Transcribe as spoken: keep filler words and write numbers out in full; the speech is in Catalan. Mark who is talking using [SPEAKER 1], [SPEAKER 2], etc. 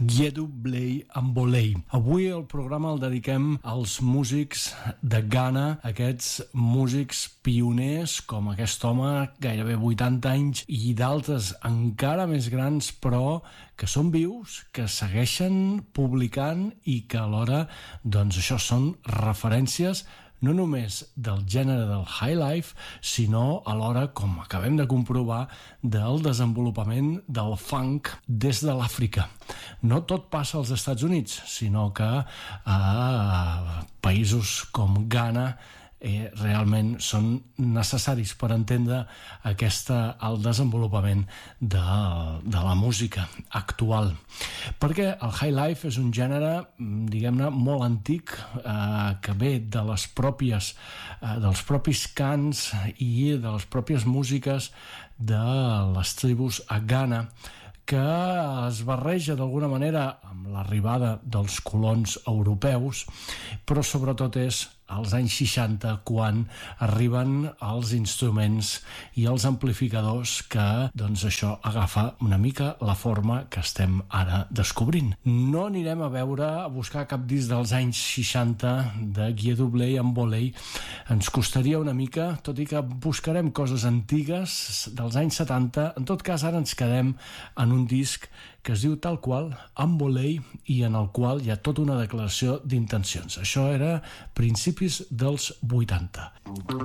[SPEAKER 1] Guiedu Blei Ambolei. Avui el programa el dediquem als músics de Ghana, aquests músics pioners com aquest home, gairebé vuitanta anys, i d'altres encara més grans, però que són vius, que segueixen publicant i que alhora, doncs això, són referències no només del gènere del highlife, sinó alhora, com acabem de comprovar, del desenvolupament del funk des de l'Àfrica. No tot passa als Estats Units, sinó que a països com Ghana eh, realment són necessaris per entendre aquesta, el desenvolupament de, de la música actual. Perquè el highlife és un gènere, diguem-ne, molt antic, eh, que ve de les pròpies, eh, dels propis cants i de les pròpies músiques de les tribus a Ghana, que es barreja d'alguna manera amb l'arribada dels colons europeus, però sobretot és als anys seixanta quan arriben els instruments i els amplificadors que, doncs això, agafa una mica la forma que estem ara descobrint. No anirem a veure, a buscar cap disc dels anys seixanta de Guiedu Blei Ambolei, ens costaria una mica, tot i que buscarem coses antigues dels anys setanta. En tot cas, ara ens quedem en un disc que es diu tal qual, Ambolei, i en el qual hi ha tota una declaració d'intencions. Això era principis dels vuitanta.